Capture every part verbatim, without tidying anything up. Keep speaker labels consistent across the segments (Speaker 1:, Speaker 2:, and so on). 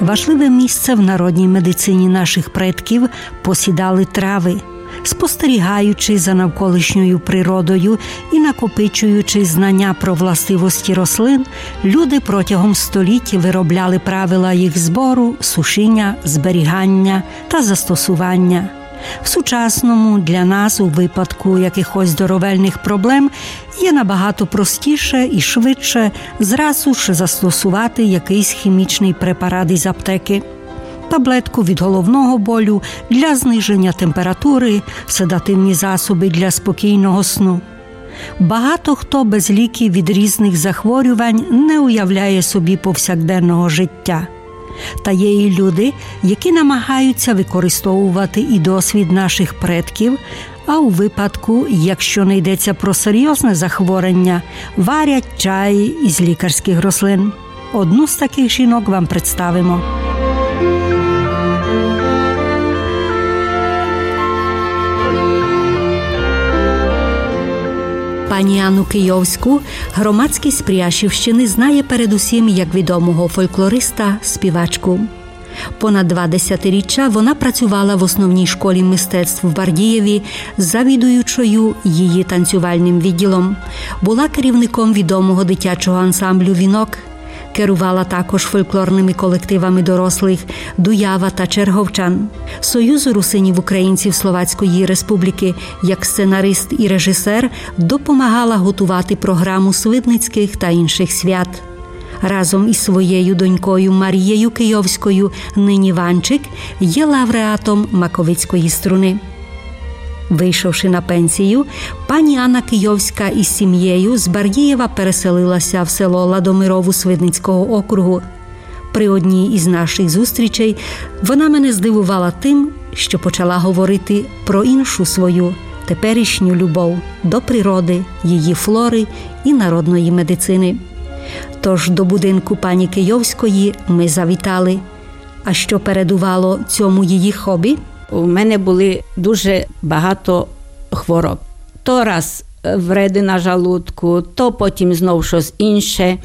Speaker 1: Важливе місце в народній медицині наших предків посідали трави. Спостерігаючи за навколишньою природою і накопичуючи знання про властивості рослин, люди протягом століть виробляли правила їх збору, сушіння, зберігання та застосування. В сучасному для нас у випадку якихось здоровельних проблем є набагато простіше і швидше зразу ж застосувати якийсь хімічний препарат із аптеки. Таблетку від головного болю, для зниження температури, седативні засоби для спокійного сну. Багато хто без ліків від різних захворювань не уявляє собі повсякденного життя. Та є і люди, які намагаються використовувати і досвід наших предків, а у випадку, якщо не йдеться про серйозне захворювання, варять чай із лікарських рослин. Одну з таких жінок вам представимо. Пані Анну Кийовську громадськість Пряшівщини знає передусім як відомого фольклориста, співачку. Понад два десятиріччя вона працювала в основній школі мистецтв в Бардієві, завідуючою її танцювальним відділом. Була керівником відомого дитячого ансамблю «Вінок». Керувала також фольклорними колективами дорослих «Дуява» та «Черговчан», Союзу русинів-українців Словацької Республіки. Як сценарист і режисер допомагала готувати програму свидницьких та інших свят. Разом із своєю донькою Марією Кийовською, нині Ванчик, є лауреатом Маковицької струни. Вийшовши на пенсію, пані Анна Кийовська із сім'єю з Бардієва переселилася в село Ладомирову Свидницького округу. При одній із наших зустрічей вона мене здивувала тим, що почала говорити про іншу свою теперішню любов до природи, її флори і народної медицини. Тож до будинку пані Кийовської ми завітали. А що передувало цьому її хобі?
Speaker 2: У мене були дуже багато хвороб. То раз вреди на жалудку, то потім знов щось інше.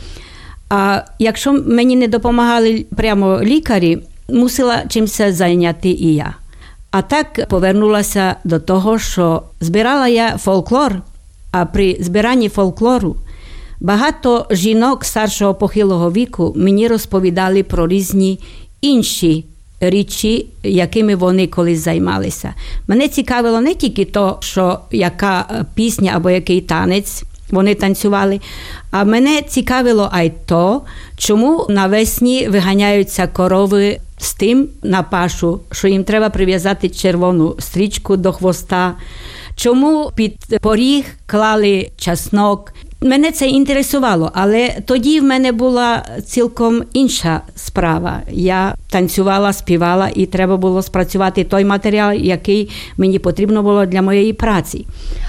Speaker 2: А якщо мені не допомагали прямо лікарі, мусила чимось зайняти і я. А так повернулася до того, що збирала я фольклор, а при збиранні фольклору багато жінок старшого похилого віку мені розповідали про різні інші річі, якими вони колись займалися. Мене цікавило не тільки то, що яка пісня або який танець вони танцювали, а мене цікавило ай то, чому навесні виганяються корови з тим на пашу, що їм треба прив'язати червону стрічку до хвоста, чому під поріг клали часнок. Мене це інтересувало, але тоді в мене була цілком інша справа. Я танцювала, співала і треба було спрацювати той матеріал, який мені потрібно було для моєї праці.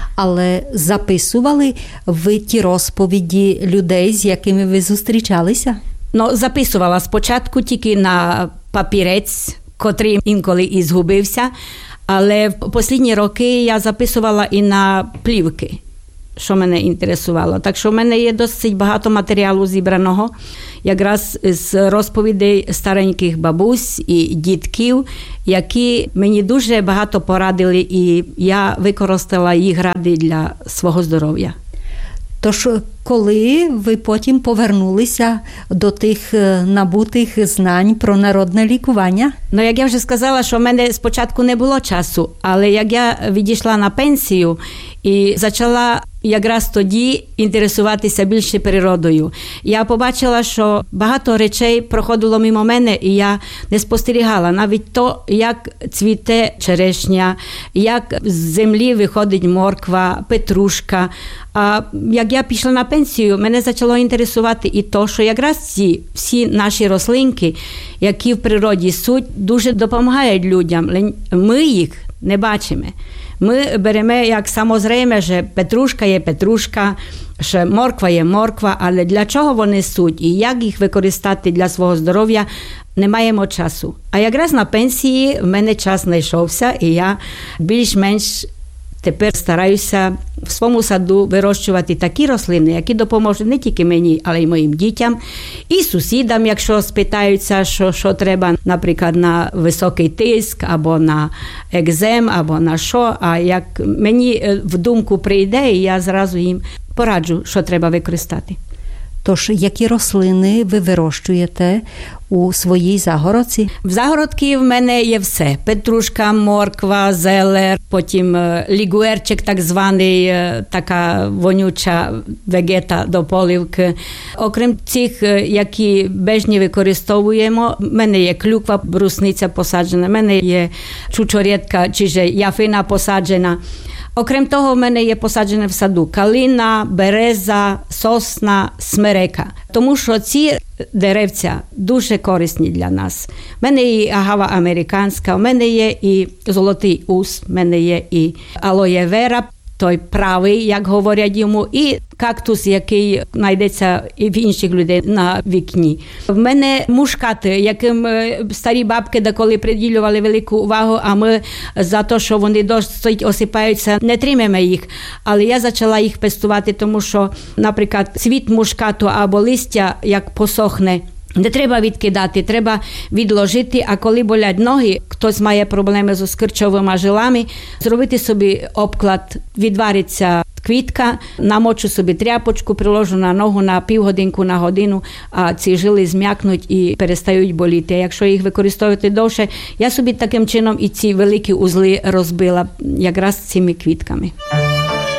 Speaker 1: Але записували ви ті розповіді людей, з якими ви зустрічалися?
Speaker 2: Ну, записувала спочатку тільки на папірець, котрий інколи і згубився, але в останні роки я записувала і на плівки, що мене інтересувало. Так що в мене є досить багато матеріалу зібраного, якраз з розповідей стареньких бабусь і дітків, які мені дуже багато порадили, і я використала їх ради для свого здоров'я.
Speaker 1: Тож, коли ви потім повернулися до тих набутих знань про народне лікування?
Speaker 2: Ну, як я вже сказала, що в мене спочатку не було часу, але як я відійшла на пенсію і почала якраз тоді інтересуватися більше природою. Я побачила, що багато речей проходило мимо мене, і я не спостерігала. Навіть то, як цвіте черешня, як з землі виходить морква, петрушка. А як я пішла на пенсію, мене почало інтересувати і то, що якраз ці всі наші рослинки, які в природі суть, дуже допомагають людям. Ми їх не бачимо. Ми беремо як самозрейме, що петрушка є петрушка, що морква є морква, але для чого вони суть і як їх використати для свого здоров'я, не маємо часу. А якраз на пенсії в мене час знайшовся, і я більш-менш тепер стараюся в своєму саду вирощувати такі рослини, які допоможуть не тільки мені, але й моїм дітям, і сусідам, якщо спитаються, що, що треба, наприклад, на високий тиск, або на екзем, або на що. А як мені в думку прийде, я зразу їм пораджу, що треба використати.
Speaker 1: Тож, які рослини ви вирощуєте у своїй загородці?
Speaker 2: В загородці в мене є все. Петрушка, морква, зелер, потім лігуерчик так званий, така вонюча вегета до поливки. Окрім цих, які бежні використовуємо, в мене є клюква, брусниця посаджена, в мене є чучорєтка, čiže яфина посаджена. Окрім того, в мене є посаджена в саду калина, береза, сосна, смерека. Тому що ці деревця дуже корисні для нас. В мене є агава американська, в мене є і золотий ус, в мене є і алоє вера, той правий, як говорять йому, і кактус, який знайдеться і в інших людей на вікні. В мене мушкати, яким старі бабки деколи приділювали велику увагу, а ми за те, що вони досить осипаються, не тримаємо їх. Але я почала їх пестувати, тому що, наприклад, цвіт мушкату або листя, як посохне, не треба відкидати, треба відложити, а коли болять ноги, хтось має проблеми з скирчовими жилами, зробити собі обклад, відвариться квітка, намочу собі тряпочку, приложу на ногу на півгодинку, на годину, а ці жили зм'якнуть і перестають боліти. А якщо їх використовувати довше, я собі таким чином і ці великі узли розбила якраз цими квітками.